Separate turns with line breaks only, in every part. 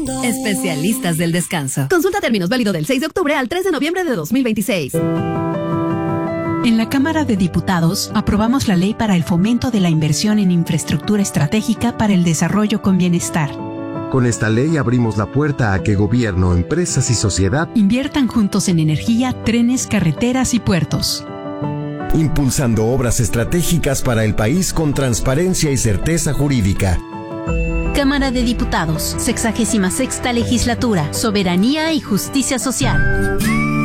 Especialistas del descanso. Consulta términos, válido del 6 de octubre al 3 de noviembre de 2026.
En la Cámara de Diputados aprobamos la ley para el fomento de la inversión en infraestructura estratégica para el desarrollo con bienestar.
Con esta ley abrimos la puerta a que gobierno, empresas y sociedad
inviertan juntos en energía, trenes, carreteras y puertos.
Impulsando obras estratégicas para el país con transparencia y certeza jurídica.
Cámara de Diputados, 66ª Legislatura, Soberanía y Justicia Social.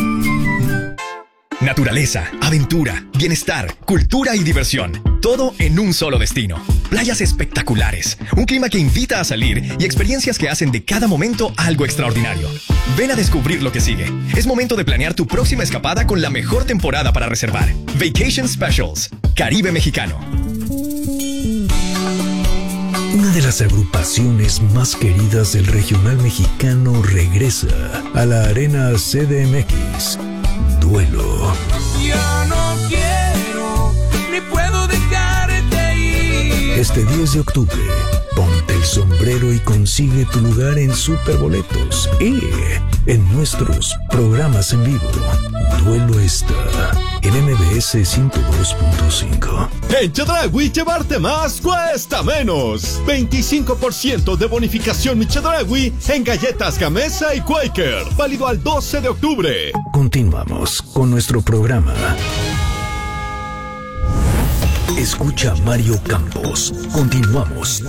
Naturaleza, aventura, bienestar, cultura y diversión. Todo en un solo destino. Playas espectaculares, un clima que invita a salir y experiencias que hacen de cada momento algo extraordinario. Ven a descubrir lo que sigue. Es momento de planear tu próxima escapada con la mejor temporada para reservar. Vacation Specials, Caribe Mexicano.
Una de las agrupaciones más queridas del regional mexicano regresa a la Arena CDMX. Duelo.
Ya no quiero, ni puedo dejarte ir.
Este 10 de octubre, ponte el sombrero y consigue tu lugar en Superboletos y en nuestros programas en vivo. Duelo está en MBS 102.5.
En Chedraui llevarte más cuesta menos. 25% de bonificación mi Chedraui en galletas Gamesa y Quaker. Válido al 12 de octubre.
Continuamos con nuestro programa. Escucha Mario Campos. Continuamos.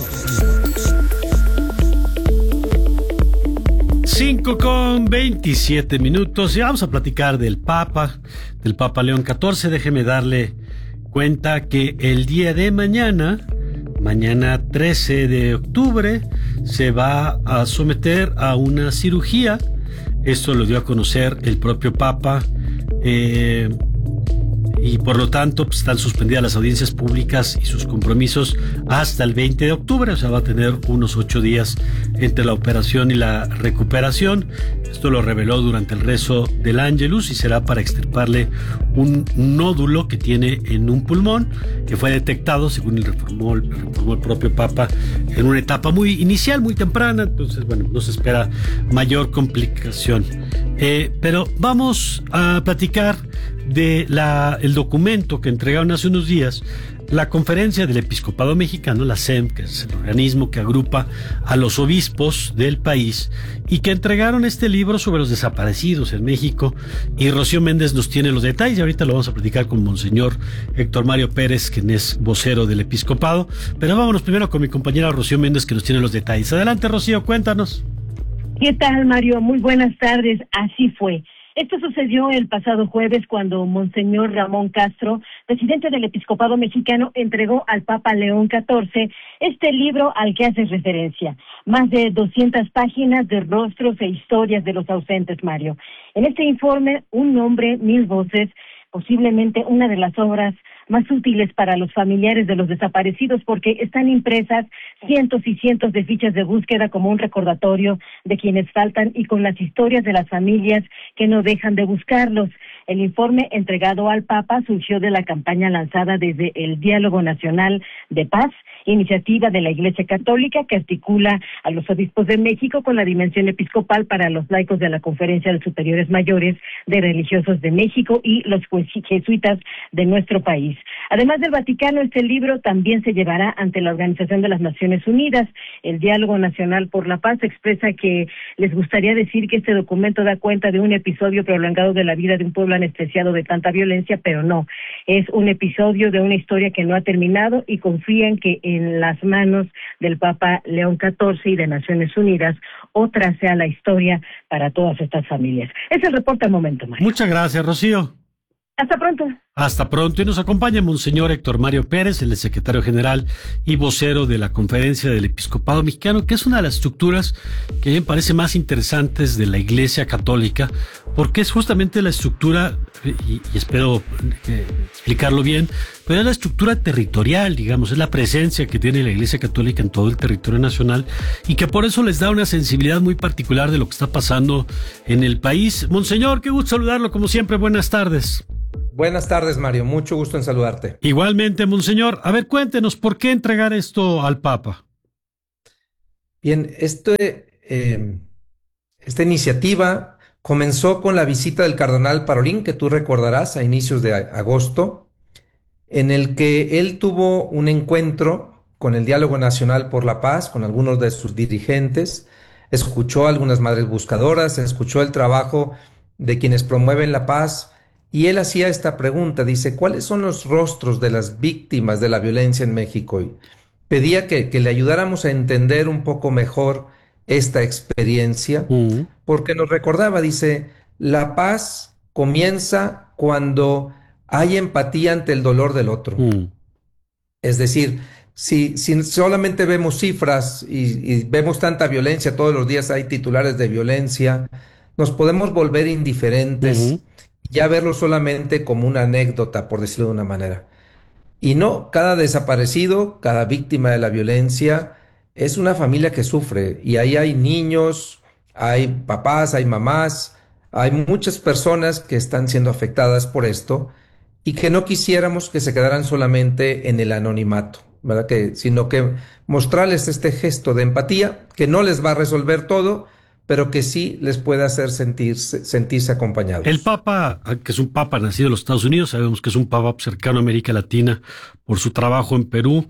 5:27 y vamos a platicar del Papa León XIV. Déjeme darle cuenta que el día de mañana 13 de octubre, se va a someter a una cirugía. Esto lo dio a conocer el propio Papa, y por lo tanto pues, están suspendidas las audiencias públicas y sus compromisos hasta el 20 de octubre, o sea, va a tener unos 8 días entre la operación y la recuperación. Esto lo reveló durante el rezo del Ángelus y será para extirparle un nódulo que tiene en un pulmón, que fue detectado, según el informó el propio Papa, en una etapa muy inicial, muy temprana. Entonces, bueno, no se espera mayor complicación. Pero vamos a platicar de el documento que entregaron hace unos días la Conferencia del Episcopado Mexicano, la CEM, que es el organismo que agrupa a los obispos del país, y que entregaron este libro sobre los desaparecidos en México, y Rocío Méndez nos tiene los detalles, y ahorita lo vamos a platicar con Monseñor Héctor Mario Pérez, quien es vocero del Episcopado. Pero vámonos primero con mi compañera Rocío Méndez, que nos tiene los detalles. Adelante, Rocío, cuéntanos.
¿Qué tal, Mario? Muy buenas tardes. Así fue. Esto sucedió el pasado jueves cuando Monseñor Ramón Castro, presidente del Episcopado Mexicano, entregó al Papa León XIV este libro al que haces referencia. Más de 200 páginas de rostros e historias de los ausentes, Mario. En este informe, Un nombre, 1000 voces, posiblemente una de las obras más útiles para los familiares de los desaparecidos, porque están impresas cientos y cientos de fichas de búsqueda como un recordatorio de quienes faltan y con las historias de las familias que no dejan de buscarlos. El informe entregado al Papa surgió de la campaña lanzada desde el Diálogo Nacional de Paz, iniciativa de la Iglesia Católica que articula a los obispos de México con la dimensión episcopal para los laicos de la Conferencia de Superiores Mayores de Religiosos de México y los jesuitas de nuestro país. Además del Vaticano, este libro también se llevará ante la Organización de las Naciones Unidas. El Diálogo Nacional por la Paz expresa que les gustaría decir que este documento da cuenta de un episodio prolongado de la vida de un pueblo anestesiado de tanta violencia, pero no. Es un episodio de una historia que no ha terminado y confían que en las manos del Papa León XIV y de Naciones Unidas otra sea la historia para todas estas familias. Es el reporte al momento, Mario.
Muchas gracias, Rocío.
Hasta pronto.
Hasta pronto. Y nos acompaña Monseñor Héctor Mario Pérez, el secretario general y vocero de la Conferencia del Episcopado Mexicano, que es una de las estructuras que me parece más interesantes de la Iglesia Católica, porque es justamente la estructura, y espero explicarlo bien, pero es la estructura territorial, digamos, es la presencia que tiene la Iglesia Católica en todo el territorio nacional, y que por eso les da una sensibilidad muy particular de lo que está pasando en el país. Monseñor, qué gusto saludarlo, como siempre, buenas tardes.
Buenas tardes, Mario. Mucho gusto en saludarte.
Igualmente, Monseñor. A ver, cuéntenos, ¿por qué entregar esto al Papa?
Bien, esta iniciativa comenzó con la visita del cardenal Parolin, que tú recordarás, a inicios de agosto, en el que él tuvo un encuentro con el Diálogo Nacional por la Paz, con algunos de sus dirigentes, escuchó a algunas madres buscadoras, escuchó el trabajo de quienes promueven la paz, y él hacía esta pregunta, dice, ¿cuáles son los rostros de las víctimas de la violencia en México? Y pedía que le ayudáramos a entender un poco mejor esta experiencia, porque nos recordaba, dice, la paz comienza cuando hay empatía ante el dolor del otro. Es decir, si solamente vemos cifras y vemos tanta violencia, todos los días hay titulares de violencia, nos podemos volver indiferentes, ya verlo solamente como una anécdota, por decirlo de una manera. Y no, cada desaparecido, cada víctima de la violencia es una familia que sufre, y ahí hay niños, hay papás, hay mamás, hay muchas personas que están siendo afectadas por esto y que no quisiéramos que se quedaran solamente en el anonimato, ¿verdad? Sino que mostrarles este gesto de empatía que no les va a resolver todo, pero que sí les puede hacer sentirse acompañados.
El Papa, que es un Papa nacido en los Estados Unidos, sabemos que es un Papa cercano a América Latina por su trabajo en Perú,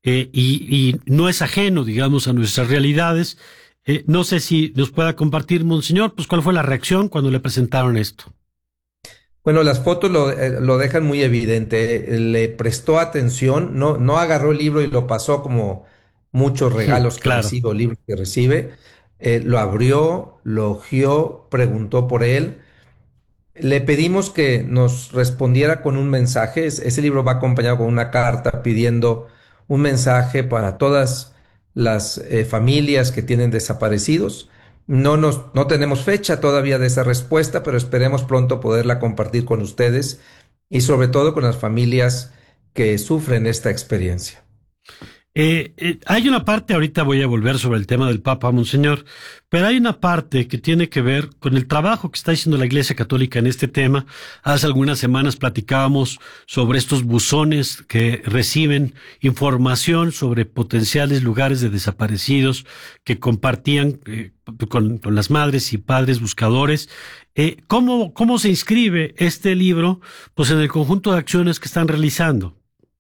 y no es ajeno, digamos, a nuestras realidades. No sé si nos pueda compartir, Monseñor, pues cuál fue la reacción cuando le presentaron esto.
Bueno, las fotos lo dejan muy evidente. Le prestó atención, no agarró el libro y lo pasó como muchos regalos que recibe o libros que recibe. Lo abrió, lo hojeó, preguntó por él. Le pedimos que nos respondiera con un mensaje. Ese libro va acompañado con una carta pidiendo un mensaje para todas las familias que tienen desaparecidos. No tenemos fecha todavía de esa respuesta, pero esperemos pronto poderla compartir con ustedes y sobre todo con las familias que sufren esta experiencia.
Hay una parte, ahorita voy a volver sobre el tema del Papa, Monseñor, pero hay una parte que tiene que ver con el trabajo que está haciendo la Iglesia Católica en este tema. Hace algunas semanas platicábamos sobre estos buzones que reciben información sobre potenciales lugares de desaparecidos que compartían con las madres y padres buscadores. ¿Cómo se inscribe este libro pues en el conjunto de acciones que están realizando?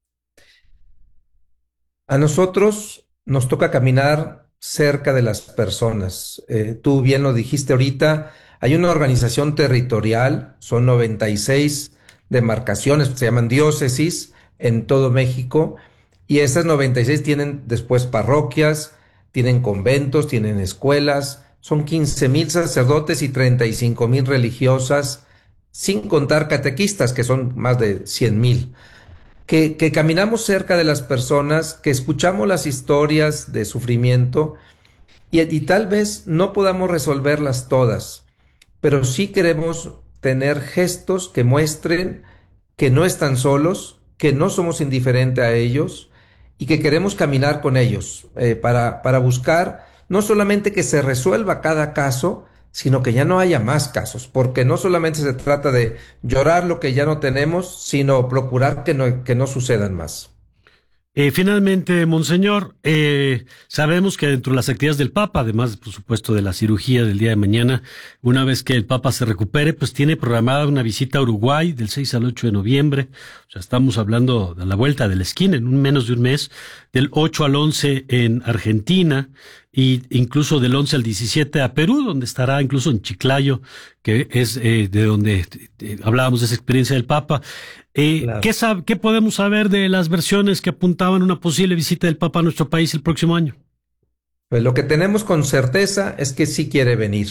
A nosotros nos toca caminar cerca de las personas. Tú bien lo dijiste ahorita, hay una organización territorial, son 96 demarcaciones, se llaman diócesis en todo México, y esas 96 tienen después parroquias, tienen conventos, tienen escuelas, son 15,000 sacerdotes y 35,000 religiosas, sin contar catequistas, que son más de 100,000. Que caminamos cerca de las personas, que escuchamos las historias de sufrimiento y tal vez no podamos resolverlas todas, pero sí queremos tener gestos que muestren que no están solos, que no somos indiferentes a ellos y que queremos caminar con ellos para buscar no solamente que se resuelva cada caso, sino que ya no haya más casos, porque no solamente se trata de llorar lo que ya no tenemos, sino procurar que no sucedan más.
Finalmente, Monseñor, sabemos que dentro de las actividades del Papa, además, por supuesto, de la cirugía del día de mañana, una vez que el Papa se recupere, pues tiene programada una visita a Uruguay del 6 al 8 de noviembre. O sea, estamos hablando de la vuelta de la esquina, en menos de un mes, del 8 al 11 en Argentina, y incluso del 11 al 17 a Perú, donde estará incluso en Chiclayo, que es de donde hablábamos de esa experiencia del Papa. Claro. ¿Qué podemos saber de las versiones que apuntaban una posible visita del Papa a nuestro país el próximo año?
Pues lo que tenemos con certeza es que sí quiere venir.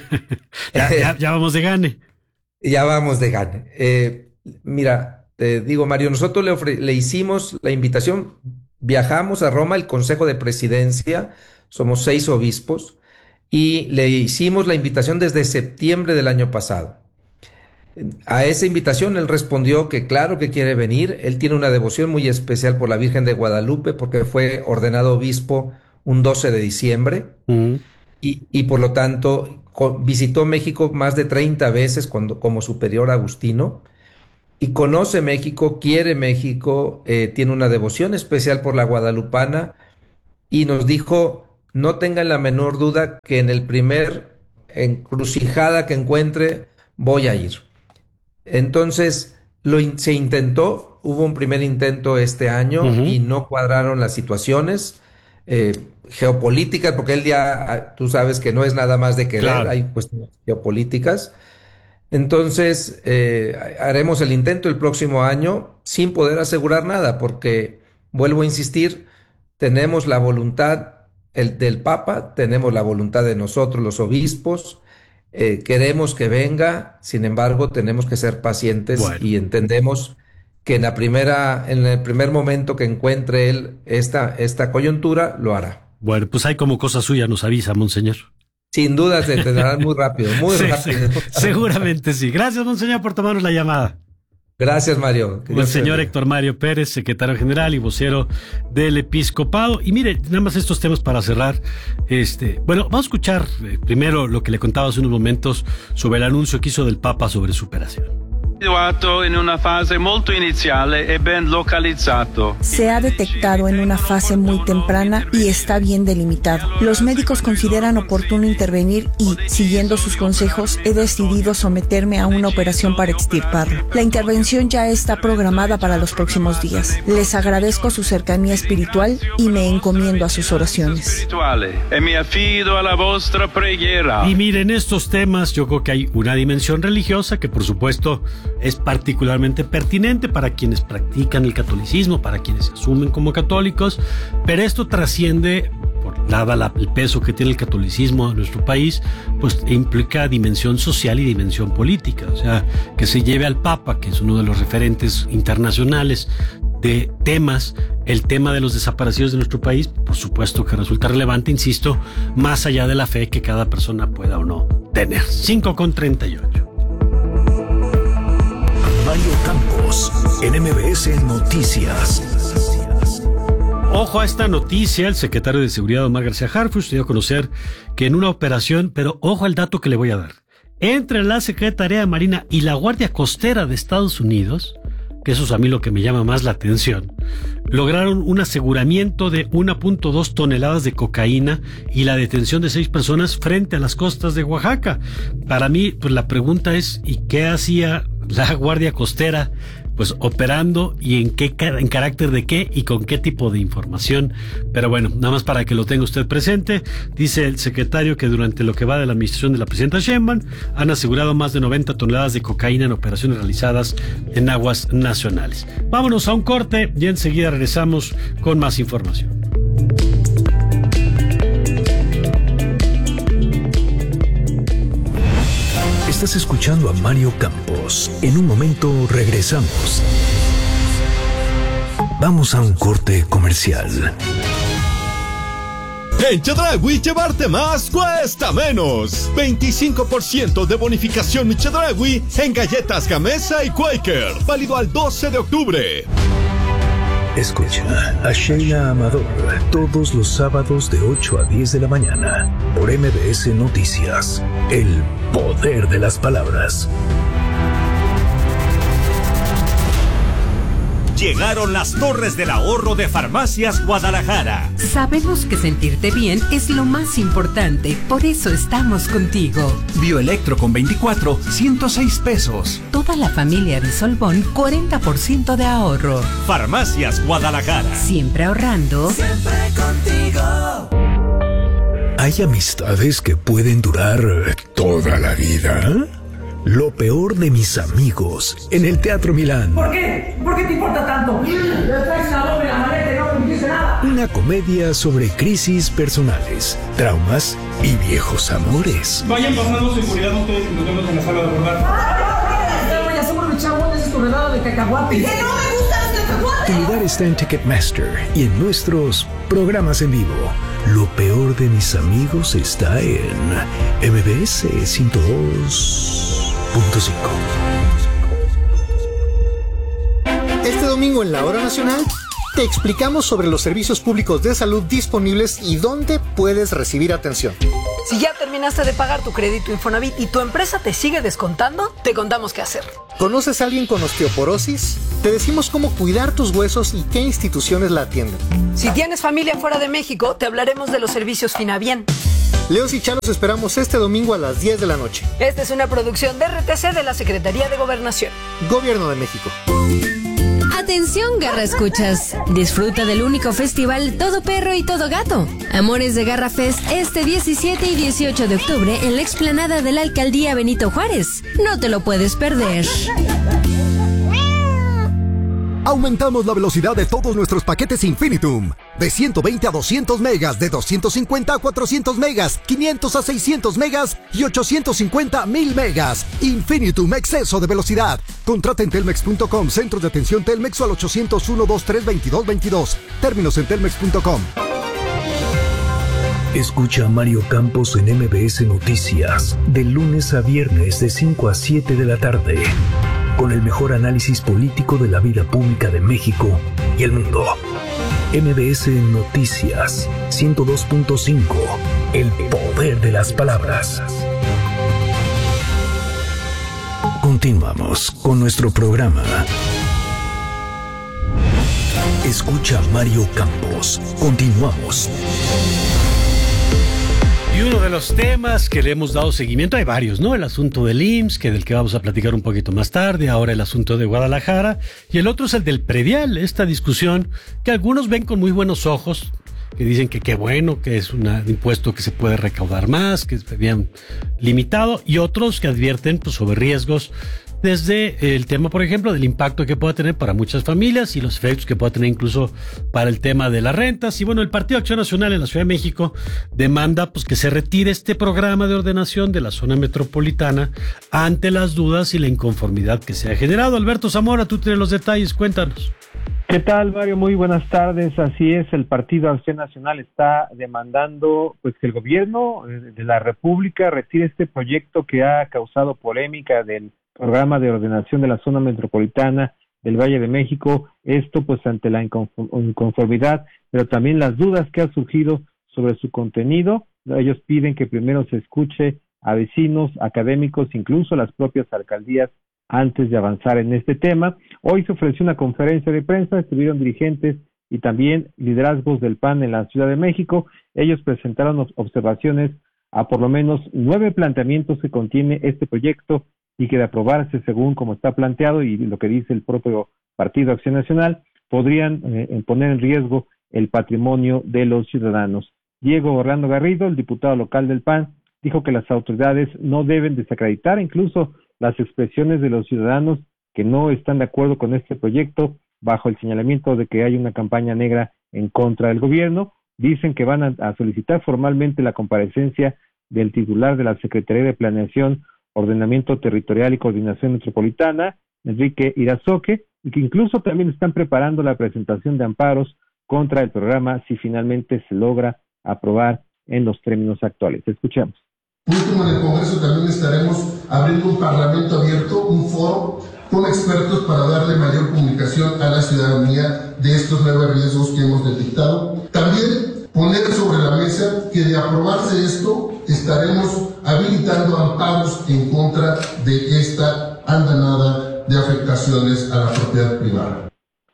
ya vamos de gane.
Ya vamos de gane. Mira, te digo, Mario, nosotros le hicimos la invitación, viajamos a Roma, el Consejo de Presidencia, somos 6 obispos, y le hicimos la invitación desde septiembre del año pasado. A esa invitación él respondió que claro que quiere venir. Él tiene una devoción muy especial por la Virgen de Guadalupe porque fue ordenado obispo un 12 de diciembre y por lo tanto visitó México más de 30 veces como superior agustino y conoce México, quiere México, tiene una devoción especial por la guadalupana y nos dijo no tengan la menor duda que en el primer encrucijada que encuentre voy a ir. Entonces se intentó, hubo un primer intento este año y no cuadraron las situaciones geopolíticas, porque él ya, tú sabes que no es nada más de querer, claro. Hay cuestiones geopolíticas. Entonces haremos el intento el próximo año sin poder asegurar nada, porque vuelvo a insistir, tenemos la voluntad del Papa, tenemos la voluntad de nosotros los obispos, queremos que venga, sin embargo tenemos que ser pacientes y entendemos que en el primer momento que encuentre él esta coyuntura, lo hará.
Bueno, pues hay como cosa suya, nos avisa, monseñor.
Sin duda se entenderán muy rápido, rápido.
Seguramente sí. Gracias, monseñor, por tomarnos la llamada.
Gracias, Mario.
El señor Héctor Mario Pérez, secretario general y vocero del episcopado. Y mire, nada más estos temas para cerrar. Bueno, vamos a escuchar primero lo que le contaba hace unos momentos sobre el anuncio que hizo del Papa sobre su operación.
En una fase molto iniziale e ben localizzato.
Se ha detectado en una fase muy temprana y está bien delimitado. Los médicos consideran oportuno intervenir y, siguiendo sus consejos, he decidido someterme a una operación para extirparlo. La intervención ya está programada para los próximos días. Les agradezco su cercanía espiritual y me encomiendo a sus oraciones.
E mi affido alla vostra preghiera.
Y miren, estos temas yo creo que hay una dimensión religiosa que por supuesto es particularmente pertinente para quienes practican el catolicismo, para quienes se asumen como católicos, pero esto trasciende, dada el peso que tiene el catolicismo en nuestro país, pues implica dimensión social y dimensión política. O sea, que se lleve al Papa, que es uno de los referentes internacionales de temas, el tema de los desaparecidos de nuestro país, por supuesto que resulta relevante, insisto, más allá de la fe que cada persona pueda o no tener. 5:38.
Mario Campos, en MBS Noticias.
Ojo a esta noticia, el secretario de Seguridad Omar García Harfuch dio a conocer que en una operación, pero ojo al dato que le voy a dar, entre la Secretaría de Marina y la Guardia Costera de Estados Unidos, que eso es a mí lo que me llama más la atención, lograron un aseguramiento de 1.2 toneladas de cocaína y la detención de 6 personas frente a las costas de Oaxaca. Para mí, pues la pregunta es, ¿y qué hacía la Guardia Costera pues operando y en carácter de qué y con qué tipo de información? Pero bueno, nada más para que lo tenga usted presente, dice el secretario que durante lo que va de la administración de la presidenta Sheinbaum han asegurado más de 90 toneladas de cocaína en operaciones realizadas en aguas nacionales. Vámonos a un corte y enseguida regresamos con más información.
Estás escuchando a Mario Campos. En un momento regresamos. Vamos a un corte comercial.
En Chedraui, llevarte más cuesta menos. 25% de bonificación mi Chedraui en galletas Gamesa y Quaker. Válido al 12 de octubre.
Escucha a Sheila Amador todos los sábados de 8 a 10 de la mañana por MBS Noticias. El poder de las palabras.
Llegaron las torres del ahorro de Farmacias Guadalajara.
Sabemos que sentirte bien es lo más importante, por eso estamos contigo.
Bioelectro con 24, 106 pesos.
Toda la familia Bisolbón, 40% de ahorro.
Farmacias Guadalajara.
Siempre ahorrando.
Siempre contigo.
¿Hay amistades que pueden durar toda la vida? Lo peor de mis amigos en el Teatro Milán.
¿Por qué? ¿Por qué te importa tanto?
Una comedia sobre crisis personales, traumas y viejos amores.
Vayan pasando seguridad ustedes y nos vemos en la sala de abordar.
Ya somos los chavos, esa es tu redada de cacahuate. ¡Que no me gustan los cacahuates!
Tu lugar está en Ticketmaster y en nuestros programas en vivo. Lo peor de mis amigos está en MBS 102.5.
Este domingo en la Hora Nacional te explicamos sobre los servicios públicos de salud disponibles y dónde puedes recibir atención.
Si ya terminaste de pagar tu crédito Infonavit y tu empresa te sigue descontando, te contamos qué hacer.
¿Conoces a alguien con osteoporosis? Te decimos cómo cuidar tus huesos y qué instituciones la atienden.
Si tienes familia fuera de México, te hablaremos de los servicios Finabien.
Leos y Chá los esperamos este domingo a las 10 de la noche.
Esta es una producción de RTC de la Secretaría de Gobernación.
Gobierno de México.
Atención, Garra Escuchas. Disfruta del único festival Todo Perro y Todo Gato. Amores de Garra Fest este 17 y 18 de octubre en la explanada de la Alcaldía Benito Juárez. No te lo puedes perder.
Aumentamos la velocidad de todos nuestros paquetes Infinitum. De 120 a 200 megas, de 250 a 400 megas, 500 a 600 megas y 850 a 1000 megas. Infinitum, exceso de velocidad. Contrata en telmex.com, centros de atención Telmex o al 801-2322-22. Términos en telmex.com.
Escucha a Mario Campos en MBS Noticias, de lunes a viernes de 5 a 7 de la tarde. Con el mejor análisis político de la vida pública de México y el mundo. MBS Noticias 102.5. El poder de las palabras. Continuamos con nuestro programa. Escucha a Mario Campos. Continuamos.
Y uno de los temas que le hemos dado seguimiento, hay varios, ¿no? El asunto del IMSS, del que vamos a platicar un poquito más tarde, ahora el asunto de Guadalajara, y el otro es el del predial, esta discusión que algunos ven con muy buenos ojos, que dicen que qué bueno, que es un impuesto que se puede recaudar más, que es bien limitado, y otros que advierten pues, sobre riesgos desde el tema, por ejemplo, del impacto que pueda tener para muchas familias y los efectos que pueda tener incluso para el tema de las rentas. Y bueno, el Partido Acción Nacional en la Ciudad de México demanda pues que se retire este programa de ordenación de la zona metropolitana ante las dudas y la inconformidad que se ha generado. Alberto Zamora, tú tienes los detalles, cuéntanos.
¿Qué tal, Mario? Muy buenas tardes. Así es, el Partido Acción Nacional está demandando pues que el gobierno de la República retire este proyecto que ha causado polémica del programa de ordenación de la zona metropolitana del Valle de México, esto pues ante la inconformidad, pero también las dudas que han surgido sobre su contenido. Ellos piden que primero se escuche a vecinos, académicos, incluso las propias alcaldías, antes de avanzar en este tema. Hoy se ofreció una conferencia de prensa, estuvieron dirigentes y también liderazgos del PAN en la Ciudad de México. Ellos presentaron observaciones a por lo menos 9 planteamientos que contiene este proyecto y que de aprobarse según como está planteado y lo que dice el propio Partido Acción Nacional, podrían poner en riesgo el patrimonio de los ciudadanos. Diego Orlando Garrido, el diputado local del PAN, dijo que las autoridades no deben desacreditar incluso las expresiones de los ciudadanos que no están de acuerdo con este proyecto bajo el señalamiento de que hay una campaña negra en contra del gobierno. Dicen que van a solicitar formalmente la comparecencia del titular de la Secretaría de Planeación, Ordenamiento Territorial y Coordinación Metropolitana, Enrique Irazoque, y que incluso también están preparando la presentación de amparos contra el programa si finalmente se logra aprobar en los términos actuales. Escuchemos.
Último, en el Congreso también estaremos abriendo un parlamento abierto, un foro con expertos para darle mayor comunicación a la ciudadanía de estos nuevos riesgos que hemos detectado. También poner sobre la mesa que de aprobarse esto estaremos habilitando amparos en contra de esta andanada de afectaciones a la propiedad privada.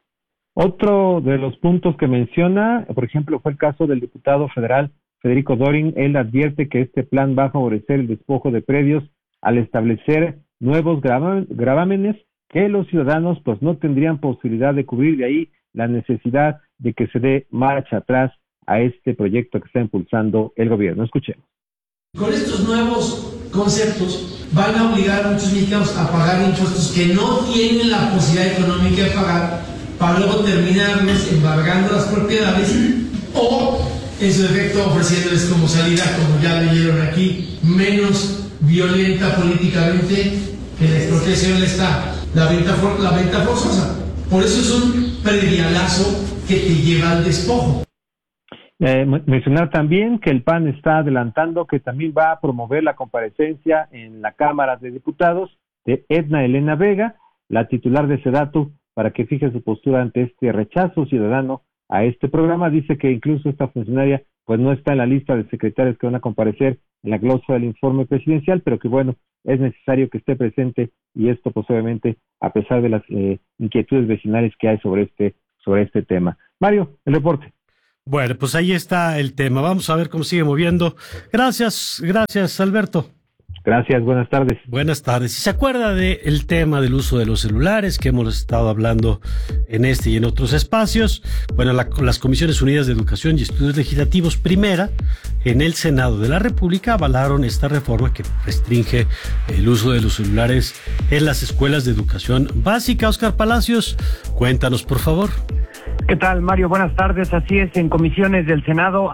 Otro de los puntos que menciona, por ejemplo, fue el caso del diputado federal Federico Dorin. Él advierte que este plan va a favorecer el despojo de predios al establecer nuevos gravámenes que los ciudadanos pues no tendrían posibilidad de cubrir, de ahí la necesidad de que se dé marcha atrás a este proyecto que está impulsando el gobierno. Escuchemos.
Con estos nuevos conceptos van a obligar a muchos mexicanos a pagar impuestos que no tienen la posibilidad económica de pagar para luego terminarlos embargando las propiedades o en su efecto ofreciéndoles como salida, como ya leyeron aquí, menos violenta políticamente que la expropiación está la venta forzosa. Por eso es un predialazo que te lleva al despojo.
Mencionar también que el PAN está adelantando que también va a promover la comparecencia en la Cámara de Diputados de Edna Elena Vega, la titular de SEDATU, para que fije su postura ante este rechazo ciudadano a este programa. Dice que incluso esta funcionaria pues no está en la lista de secretarios que van a comparecer en la glosa del informe presidencial, pero que bueno, es necesario que esté presente, y esto pues obviamente a pesar de las inquietudes vecinales que hay sobre este tema. Mario, el reporte.
Bueno, pues ahí está el tema. Vamos a ver cómo sigue moviendo. Gracias, Alberto.
Gracias, buenas tardes.
Buenas tardes. Si se acuerda del tema del uso de los celulares que hemos estado hablando en este y en otros espacios, bueno, las Comisiones Unidas de Educación y Estudios Legislativos Primera en el Senado de la República avalaron esta reforma que restringe el uso de los celulares en las escuelas de educación básica. Óscar Palacios, cuéntanos, por favor.
¿Qué tal, Mario? Buenas tardes. Así es, en comisiones del Senado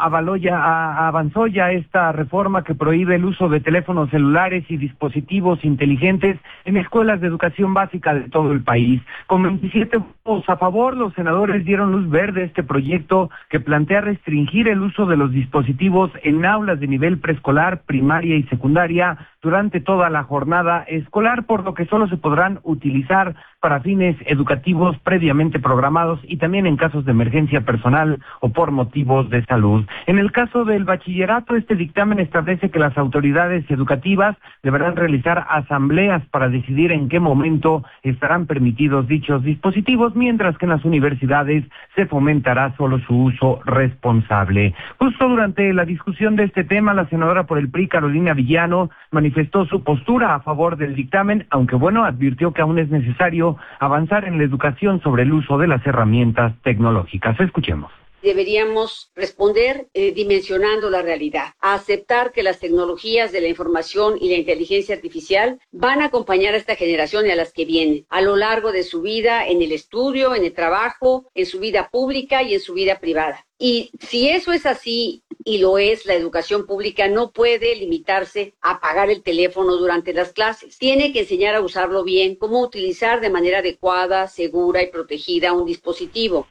avanzó ya esta reforma que prohíbe el uso de teléfonos celulares y dispositivos inteligentes en escuelas de educación básica de todo el país. Con 27 votos a favor, los senadores dieron luz verde a este proyecto que plantea restringir el uso de los dispositivos en aulas de nivel preescolar, primaria y secundaria durante toda la jornada escolar, por lo que solo se podrán utilizar para fines educativos previamente programados y también en casos de emergencia personal o por motivos de salud. En el caso del bachillerato, este dictamen establece que las autoridades educativas deberán realizar asambleas para decidir en qué momento estarán permitidos dichos dispositivos, mientras que en las universidades se fomentará solo su uso responsable. Justo durante la discusión de este tema, la senadora por el PRI, Carolina Villano, manifestó su postura a favor del dictamen, aunque bueno, advirtió que aún es necesario avanzar en la educación sobre el uso de las herramientas tecnológicas. Escuchemos.
Deberíamos responder dimensionando la realidad, a aceptar que las tecnologías de la información y la inteligencia artificial van a acompañar a esta generación y a las que vienen a lo largo de su vida en el estudio, en el trabajo, en su vida pública y en su vida privada. Y si eso es así, y lo es, la educación pública no puede limitarse a apagar el teléfono durante las clases. Tiene que enseñar a usarlo bien, cómo utilizar de manera adecuada, segura y protegida un dispositivo.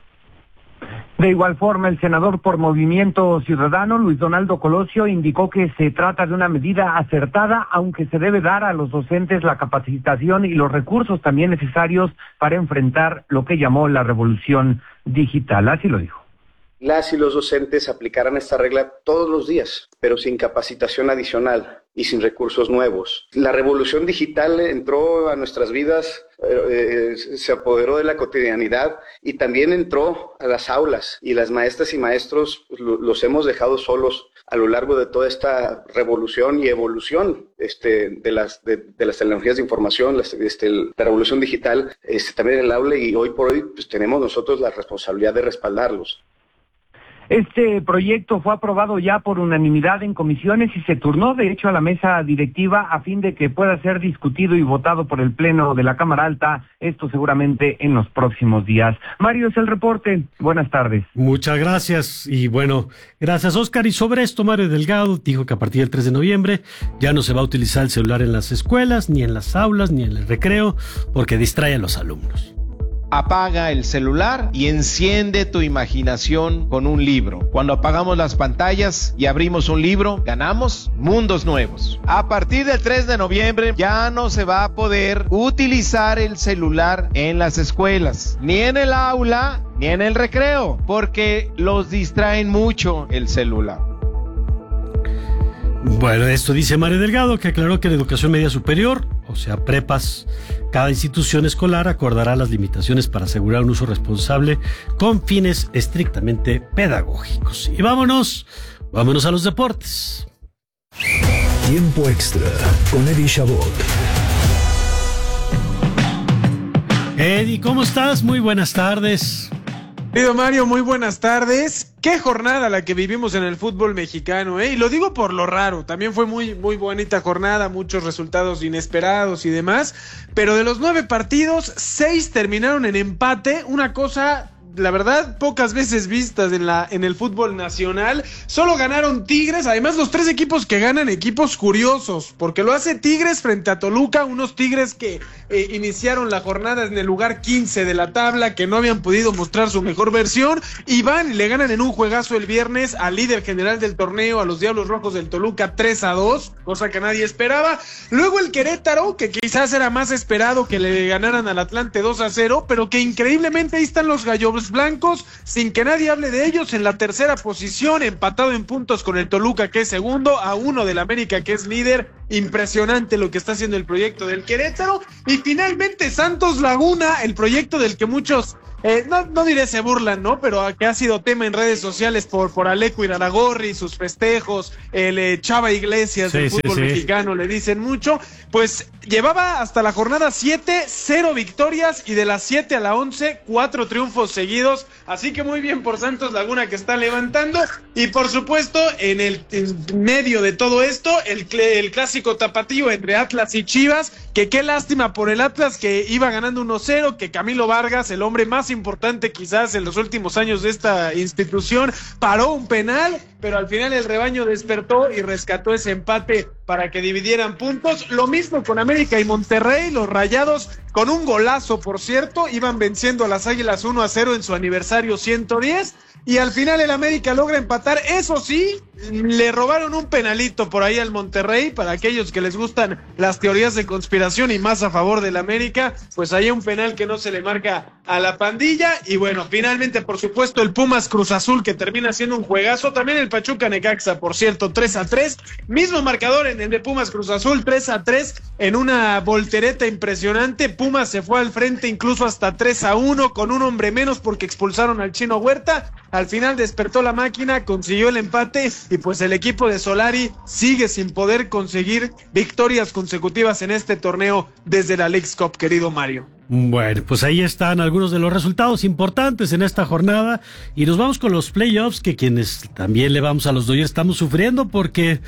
De igual forma, el senador por Movimiento Ciudadano, Luis Donaldo Colosio, indicó que se trata de una medida acertada, aunque se debe dar a los docentes la capacitación y los recursos también necesarios para enfrentar lo que llamó la revolución digital. Así lo dijo.
Las y los docentes aplicarán esta regla todos los días, pero sin capacitación adicional y sin recursos nuevos. La revolución digital entró a nuestras vidas, se apoderó de la cotidianidad y también entró a las aulas, y las maestras y maestros los hemos dejado solos a lo largo de toda esta revolución y evolución de las tecnologías de información, la revolución digital, también en el aula, y hoy por hoy pues, tenemos nosotros la responsabilidad de respaldarlos.
Este proyecto fue aprobado ya por unanimidad en comisiones y se turnó, de hecho, a la mesa directiva a fin de que pueda ser discutido y votado por el Pleno de la Cámara Alta, esto seguramente en los próximos días. Mario, es el reporte. Buenas tardes.
Muchas gracias. Y bueno, gracias, Óscar. Y sobre esto, Mario Delgado dijo que a partir del 3 de noviembre ya no se va a utilizar el celular en las escuelas, ni en las aulas, ni en el recreo, porque distrae a los alumnos.
Apaga el celular y enciende tu imaginación con un libro. Cuando apagamos las pantallas y abrimos un libro, ganamos mundos nuevos. A partir del 3 de noviembre ya no se va a poder utilizar el celular en las escuelas, ni en el aula, ni en el recreo, porque los distraen mucho el celular.
Bueno, esto dice Mario Delgado, que aclaró que en educación media superior, o sea, prepas, cada institución escolar acordará las limitaciones para asegurar un uso responsable con fines estrictamente pedagógicos. Y vámonos a los deportes.
Tiempo extra con Eddie Chabot.
Eddie, ¿cómo estás? Muy buenas tardes.
Querido Mario, muy buenas tardes. Qué jornada la que vivimos en el fútbol mexicano, y lo digo por lo raro. También fue muy bonita jornada, muchos resultados inesperados y demás, pero de los 9 partidos, 6 terminaron en empate, una cosa, la verdad, pocas veces vistas en el fútbol nacional. Solo ganaron Tigres, además los 3 equipos que ganan, equipos curiosos, porque lo hace Tigres frente a Toluca, unos Tigres que iniciaron la jornada en el lugar 15 de la tabla, que no habían podido mostrar su mejor versión, y van y le ganan en un juegazo el viernes al líder general del torneo, a los Diablos Rojos del Toluca, 3-2, cosa que nadie esperaba. Luego el Querétaro, que quizás era más esperado que le ganaran al Atlante 2-0, pero que increíblemente ahí están los Gallos Gallos Blancos, sin que nadie hable de ellos, en la tercera posición, empatado en puntos con el Toluca, que es segundo, a 1 del América, que es líder. Impresionante lo que está haciendo el proyecto del Querétaro. Y finalmente Santos Laguna, el proyecto del que muchos no diré se burlan, ¿no? Pero que ha sido tema en redes sociales por Aleco Iraragorri, sus festejos, el Chava Iglesias del fútbol mexicano, le dicen mucho. Pues llevaba hasta la jornada 7, 0 victorias, y de las 7 a la 11, 4 triunfos seguidos. Así que muy bien por Santos Laguna, que está levantando. Y por supuesto, en medio de todo esto, el clásico tapatío entre Atlas y Chivas, que qué lástima por el Atlas, que iba ganando 1-0, que Camilo Vargas, el hombre más importante quizás en los últimos años de esta institución, paró un penal, pero al final el rebaño despertó y rescató ese empate para que dividieran puntos. Lo mismo con América y Monterrey, los Rayados con un golazo, por cierto, iban venciendo a las Águilas 1-0 en su aniversario 110, y al final el América logra empatar. Eso sí, le robaron un penalito por ahí al Monterrey. Para aquellos que les gustan las teorías de conspiración y más a favor del América, pues hay un penal que no se le marca a la pandilla. Y bueno, finalmente, por supuesto, el Pumas Cruz Azul, que termina siendo un juegazo. También el Pachuca Necaxa, por cierto, 3-3. Mismo marcador en el de Pumas Cruz Azul, 3-3, en una voltereta impresionante. Pumas se fue al frente incluso hasta 3-1 con un hombre menos porque expulsaron al Chino Huerta. Al final despertó la máquina, consiguió el empate, y pues el equipo de Solari sigue sin poder conseguir victorias consecutivas en este torneo desde la Leagues Cup, querido Mario.
Bueno, pues ahí están algunos de los resultados importantes en esta jornada, y nos vamos con los playoffs, que quienes también le vamos a los Dodgers estamos sufriendo porque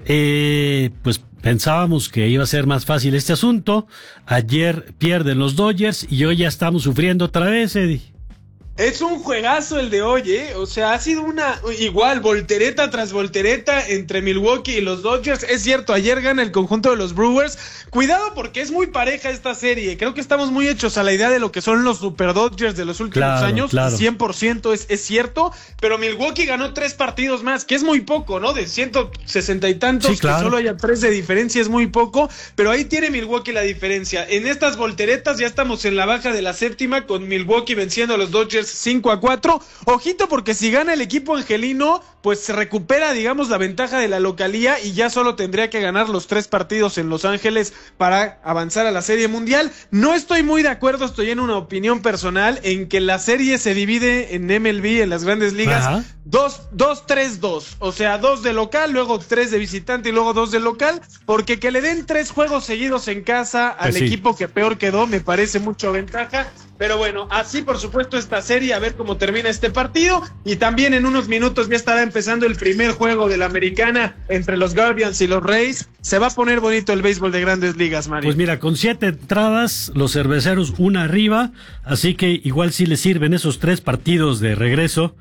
pues pensábamos que iba a ser más fácil este asunto. Ayer pierden los Dodgers y hoy ya estamos sufriendo otra vez, Eddie.
Es un juegazo el de hoy, o sea, ha sido una igual voltereta tras voltereta entre Milwaukee y los Dodgers. Es cierto, ayer gana el conjunto de los Brewers. Cuidado porque es muy pareja esta serie. Creo que estamos muy hechos a la idea de lo que son los Super Dodgers de los últimos años. Claro. 100% es cierto, pero Milwaukee ganó 3 partidos más, que es muy poco, ¿no? De 160 y tantos, sí, claro, que solo haya 3 de diferencia es muy poco, pero ahí tiene Milwaukee la diferencia. En estas volteretas ya estamos en la baja de la séptima, con Milwaukee venciendo a los Dodgers 5-4. Ojito porque si gana el equipo angelino, pues se recupera, digamos, la ventaja de la localía, y ya solo tendría que ganar los 3 partidos en Los Ángeles para avanzar a la Serie Mundial. No estoy muy de acuerdo, estoy en una opinión personal, en que la serie se divide en MLB, en las Grandes Ligas, 2-3-2, o sea, 2 de local, luego 3 de visitante y luego 2 de local, porque que le den 3 juegos seguidos en casa al equipo que peor quedó me parece mucho ventaja. Pero bueno, así por supuesto esta serie, a ver cómo termina este partido. Y también en unos minutos ya estará empezando el primer juego de la Americana entre los Guardians y los Rays. Se va a poner bonito el béisbol de Grandes Ligas, Mario.
Pues mira, con 7 entradas, los cerveceros una arriba, así que igual sí les sirven esos 3 partidos de regreso.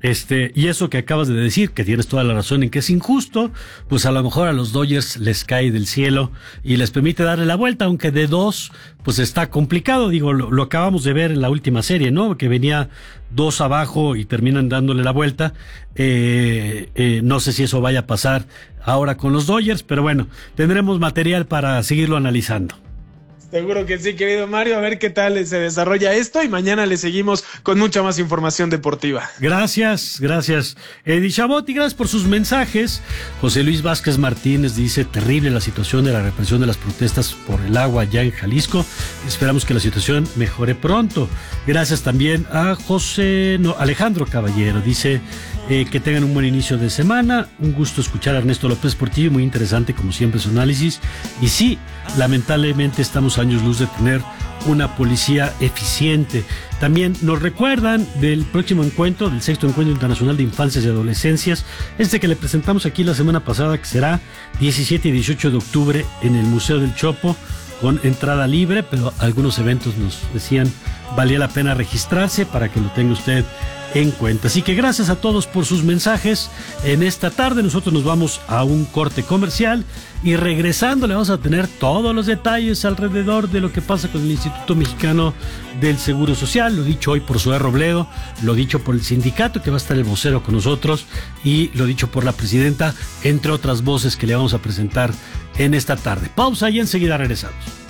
Y eso que acabas de decir, que tienes toda la razón en que es injusto, pues a lo mejor a los Dodgers les cae del cielo y les permite darle la vuelta, aunque de 2, pues está complicado. Digo, lo acabamos de ver en la última serie, ¿no? Que venía 2 abajo y terminan dándole la vuelta. No sé si eso vaya a pasar ahora con los Dodgers, pero bueno, tendremos material para seguirlo analizando.
Seguro que sí, querido Mario, a ver qué tal se desarrolla esto, y mañana le seguimos con mucha más información deportiva.
Gracias, Eddie Chabot, y gracias por sus mensajes. José Luis Vázquez Martínez dice: terrible la situación de la represión de las protestas por el agua allá en Jalisco, esperamos que la situación mejore pronto. Gracias también a Alejandro Caballero, dice que tengan un buen inicio de semana, un gusto escuchar a Ernesto López Portillo, muy interesante como siempre su análisis, y sí, lamentablemente estamos años luz de tener una policía eficiente. También nos recuerdan del próximo encuentro, del 6º Encuentro Internacional de Infancias y Adolescencias, que le presentamos aquí la semana pasada, que será 17 y 18 de octubre en el Museo del Chopo, con entrada libre, pero algunos eventos nos decían valía la pena registrarse, para que lo tenga usted en cuenta. Así que gracias a todos por sus mensajes en esta tarde. Nosotros nos vamos a un corte comercial y regresando le vamos a tener todos los detalles alrededor de lo que pasa con el Instituto Mexicano del Seguro Social, lo dicho hoy por Zoé Robledo, lo dicho por el sindicato, que va a estar el vocero con nosotros, y lo dicho por la presidenta, entre otras voces que le vamos a presentar en esta tarde. Pausa y enseguida regresamos.